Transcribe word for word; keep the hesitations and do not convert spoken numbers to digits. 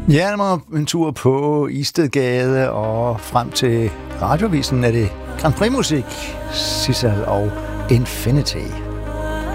Ja, der en tur på Istedgade og frem til Radiovisen er det Grand Prix musik, Sissel og Infinity.